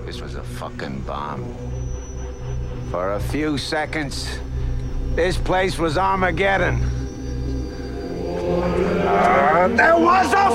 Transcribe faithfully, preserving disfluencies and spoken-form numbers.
This was a fucking bomb. For a few seconds, this place was Armageddon. Uh, there was a